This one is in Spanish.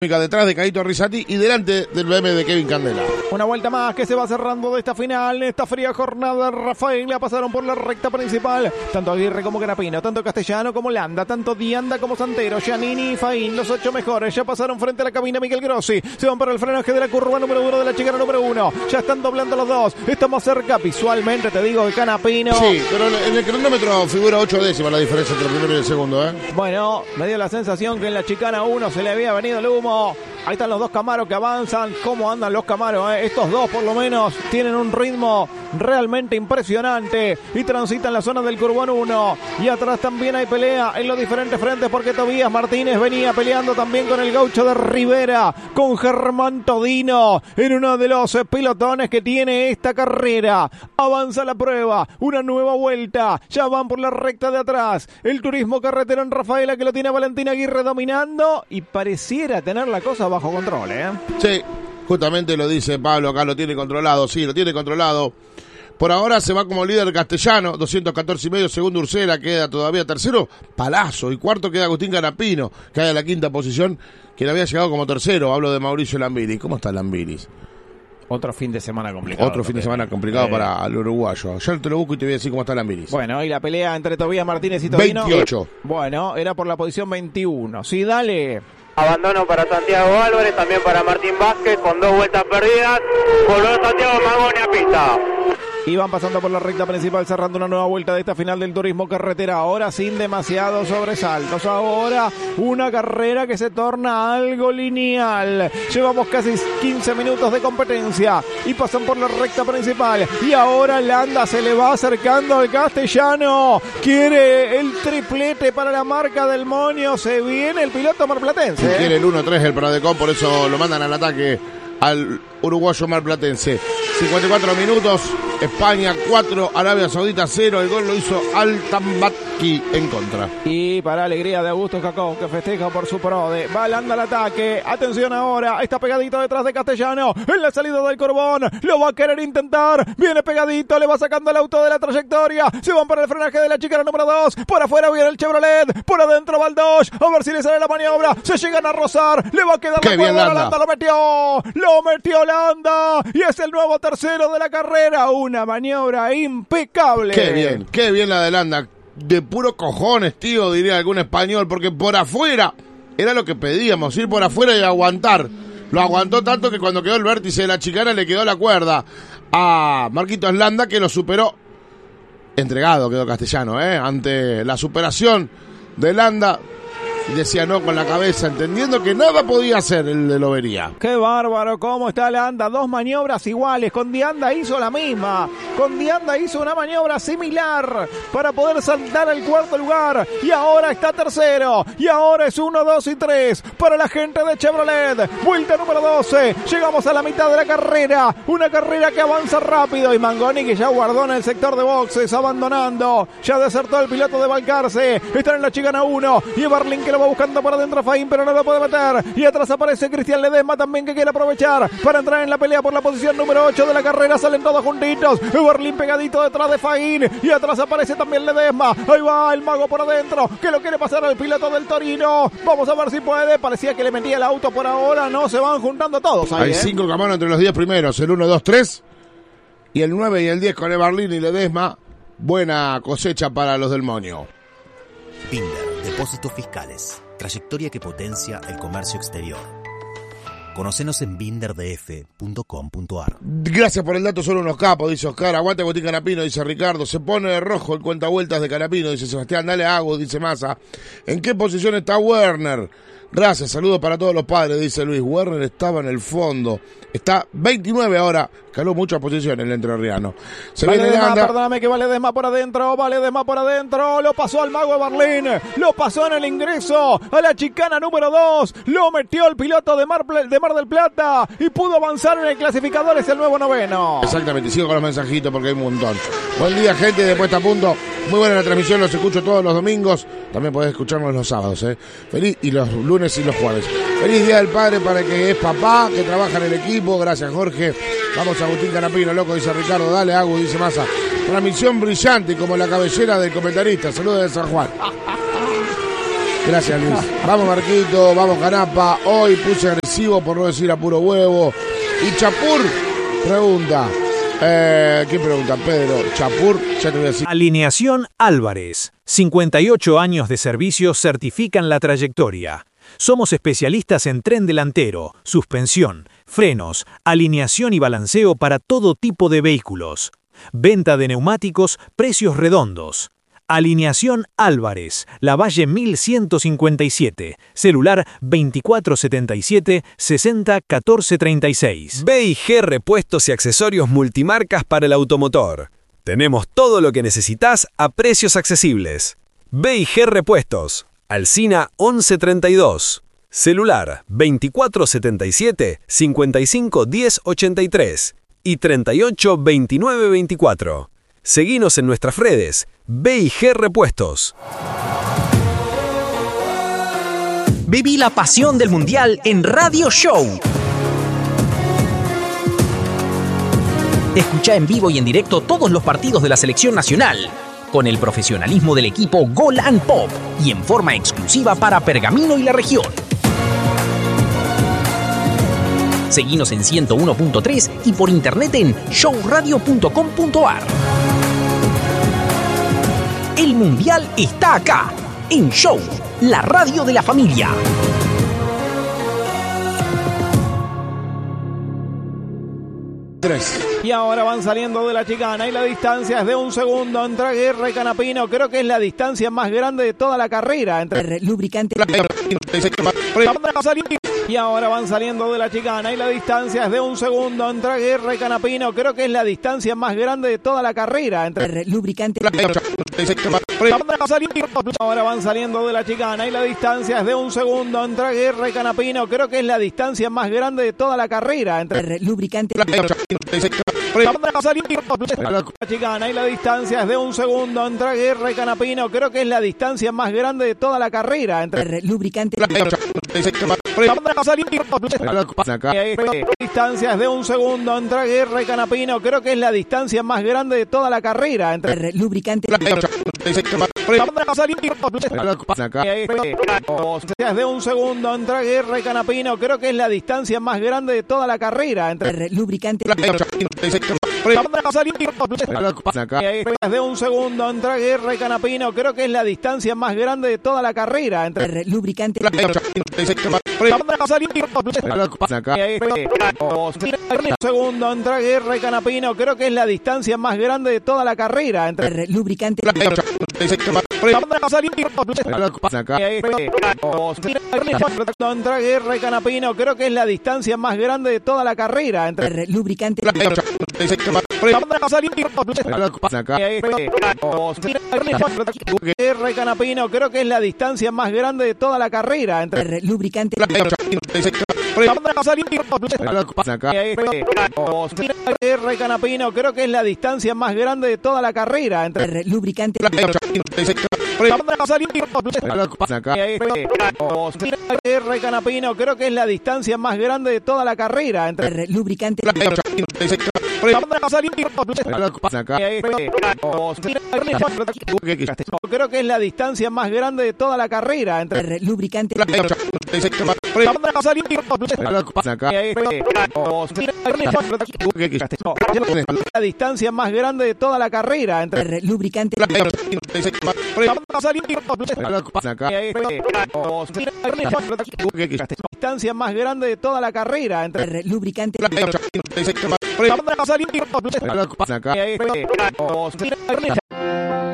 detrás de Caito Rizzati y delante del BM de Kevin Candela. Una vuelta más que se va cerrando de esta final, en esta fría jornada. Rafael la pasaron por la recta principal, tanto Aguirre como Canapino, tanto Castellano como Landa, tanto Dianda como Santero, Giannini y Faín, los 8 mejores, ya pasaron frente a la cabina Miguel Grossi, se van para el frenaje de la curva número 1 de la chicana número 1, ya están doblando los dos, estamos cerca visualmente, te digo, de Canapino. Sí, pero en el cronómetro figura 8 décimas la diferencia entre el primero y el segundo, Bueno, me dio la sensación que en la chicana 1 se le había venido el humo. Ahí están los dos Camaros que avanzan. ¿Cómo andan los Camaros? Estos dos por lo menos tienen un ritmo realmente impresionante y transitan la zona del Curbón 1. Y atrás también hay pelea en los diferentes frentes porque Tobías Martínez venía peleando también con el gaucho de Rivera, con Germán Todino en uno de los pilotones que tiene esta carrera. Avanza la prueba, una nueva vuelta, ya van por la recta de atrás. El turismo carretero en Rafaela que lo tiene Valentín Aguirre dominando y pareciera tener la cosa bajo control, Sí, justamente lo dice Pablo, acá lo tiene controlado, sí, lo tiene controlado. Por ahora se va como líder Castellano, 214,5, segundo Ursera, queda todavía tercero Palazzo, y cuarto queda Agustín Canapino, que hay en la quinta posición, quien había llegado como tercero. Hablo de Mauricio Lambiris. ¿Cómo está Lambiris? Otro fin de semana complicado. Otro fin de semana complicado para el uruguayo. Ya te lo busco y te voy a decir cómo está Lambiris. Bueno, y la pelea entre Tobías Martínez y Todino. 28. Bueno, era por la posición 21. Sí, dale. Abandono para Santiago Álvarez, también para Martín Vázquez, con 2 vueltas perdidas. Volvió Santiago Magoni a pista. Y van pasando por la recta principal, cerrando una nueva vuelta de esta final del turismo carretera. Ahora sin demasiados sobresaltos. Ahora una carrera que se torna algo lineal. Llevamos casi 15 minutos de competencia y pasan por la recta principal. Y ahora Landa se le va acercando al Castellano. Quiere el triplete para la marca del Monio. Se viene el piloto marplatense. Quiere el 1-3 el Pradecom, por eso lo mandan al ataque al uruguayo marplatense. 54 minutos, España 4, Arabia Saudita 0, el gol lo hizo Al-Tambaki en contra. Y para alegría de Augusto Cacó, que festeja por su prode, va Landa al ataque, atención ahora, está pegadito detrás de Castellano, en la salida del Corbón, lo va a querer intentar, viene pegadito, le va sacando el auto de la trayectoria, se van para el frenaje de la chicana número 2, por afuera viene el Chevrolet, por adentro va el Dodge, a ver si le sale la maniobra, se llegan a rozar, le va a quedar la cuerda, Landa lo metió Landa, y es el nuevo tercero de la carrera, una maniobra impecable. Qué bien la de Landa, de puro cojones, tío, diría algún español, porque por afuera era lo que pedíamos, ir por afuera y aguantar. Lo aguantó tanto que cuando quedó el vértice de la chicana le quedó la cuerda a Marquitos Landa, que lo superó. Entregado quedó Castellano, ante la superación de Landa. Y decía no con la cabeza, entendiendo que nada podía hacer el de Lobería. ¡Qué bárbaro! ¿Cómo está Landa? 2 maniobras iguales. Con Dianda hizo la misma. Con Dianda hizo una maniobra similar para poder saltar al cuarto lugar. Y ahora está tercero. Y ahora es 1, 2 y 3 para la gente de Chevrolet. Vuelta número 12. Llegamos a la mitad de la carrera. Una carrera que avanza rápido. Y Mangoni, que ya guardó en el sector de boxes, abandonando. Ya desertó el piloto de Balcarce. Están en la chicana 1. Y Berlín que lo va buscando para adentro a Faín, pero no lo puede meter. Y atrás aparece Cristian Ledesma también, que quiere aprovechar para entrar en la pelea por la posición número 8 de la carrera. Salen todos juntitos. Berlín pegadito detrás de Faín. Y atrás aparece también Ledesma. Ahí va el mago por adentro, que lo quiere pasar al piloto del Torino. Vamos a ver si puede. Parecía que le metía el auto por ahora. No, se van juntando todos ahí. Hay 5 Camaros entre los 10 primeros. El 1, 2, 3. Y el 9 y el 10 con Berlín y Ledesma. Buena cosecha para los del Monio. Binder, depósitos fiscales, trayectoria que potencia el comercio exterior. Conocenos en binderdf.com.ar. Gracias por el dato, solo unos capos, dice Oscar. Aguante Agustín Canapino, dice Ricardo. Se pone de rojo el cuentavueltas de Canapino, dice Sebastián. Dale Agus, dice Massa. ¿En qué posición está Werner? Gracias, saludos para todos los padres, dice Luis. Werner estaba en el fondo. Está 29 ahora. Caló muchas posiciones el entrerriano. Se vale viene Ledesma, Landa. perdóname, que va Ledesma por adentro. Va Ledesma por adentro. Lo pasó al mago de Berlín. Lo pasó en el ingreso a la chicana número 2. Lo metió el piloto de Mar del Plata. Y pudo avanzar en el clasificador. Es el nuevo noveno. Exactamente. Sigo con los mensajitos porque hay un montón. Buen día, gente de Puesta a Punto. Muy buena la transmisión. Los escucho todos los domingos. También podés escucharnos los sábados. Feliz, y los lunes y los jueves. Feliz Día del Padre para el que es papá, que trabaja en el equipo. Gracias, Jorge. Vamos a Agustín Canapino, loco, dice Ricardo. Dale, Agus, dice Massa. Transmisión brillante como la cabellera del comentarista. Saludos de San Juan. Gracias, Luis. Vamos, Marquito, vamos, Canapa. Hoy puse agresivo, por no decir a puro huevo. Y Chapur pregunta. ¿Quién pregunta? Pedro. Chapur, ya te voy a decir. Alineación Álvarez. 58 años de servicio certifican la trayectoria. Somos especialistas en tren delantero, suspensión, frenos, alineación y balanceo para todo tipo de vehículos. Venta de neumáticos, precios redondos. Alineación Álvarez, Lavalle 1157, celular 2477-601436. B&G Repuestos y Accesorios Multimarcas para el automotor. Tenemos todo lo que necesitas a precios accesibles. B&G Repuestos, Alsina 1132, celular 2477-551083 y 382924. Seguinos en nuestras redes, B&G Repuestos. Viví la pasión del Mundial en Radio Show. Escucha en vivo y en directo todos los partidos de la selección nacional, con el profesionalismo del equipo Gol and Pop y en forma exclusiva para Pergamino y la región. Seguinos en 101.3 y por internet en showradio.com.ar. El Mundial está acá, en Show, la radio de la familia. Y ahora van saliendo de la chicana y la distancia es de 1 segundo entre Aguirre y Canapino. Creo que es la distancia más grande de toda la carrera. Entre lubricante. Y ahora van saliendo de la chicana y la distancia es de 1 segundo entre Aguirre y Canapino. Creo que es la distancia más grande de toda la carrera. Entre lubricante. Ahora van saliendo de la chicana y la distancia es de 1 segundo entre Aguirre y Canapino. Creo que es la distancia más grande de toda la carrera. Entre lubricante. La chicana y la distancia es de 1 segundo entre Aguirre y Canapino. Creo que es la distancia más grande de toda la carrera. Entre lubricante. Distancias de 1 segundo entre Aguirre y Canapino. Creo que es la distancia más grande de toda la carrera. Entre lubricante. De 1 segundo entre Aguirre y Canapino. Creo que es la distancia más grande de toda la carrera. Entre lubricante. De 1 segundo entre Aguirre y Canapino. Creo que es la distancia más grande de toda la carrera. Entre lubricante. Segundo entre Aguirre y Canapino. Creo que es la distancia más grande de toda la carrera. Entre lubricante. Entre Aguirre y Canapino. Creo que es la distancia más grande de toda la carrera. Entre lubricante. Aguirre y Canapino. Creo que es la distancia más grande de toda la carrera. Entre lubricante. Aguirre y Canapino. Creo que es la distancia más grande de toda la carrera. Entre lubricante. Aguirre y Canapino. Creo que es la distancia más grande de toda la carrera. Entre lubricante. Creo que es la distancia más grande de toda la carrera. Entre lubricante. La distancia más grande de toda la carrera. Entre lubricante. Distancia más grande de toda la carrera. Entre lubricante. Distancia más grande de toda la carrera. Entre lubricante.